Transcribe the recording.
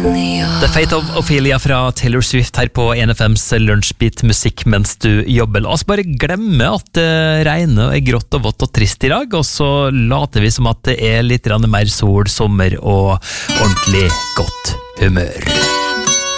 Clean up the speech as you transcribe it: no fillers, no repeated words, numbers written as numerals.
The Fate of Ophelia fra Taylor Swift her på NFMs lunsjbit musikk mens du jobber. La oss bare glemme at det regner og grått og vått og trist i dag, og så later vi som at det litt mer sol, sommer og ordentlig godt humør.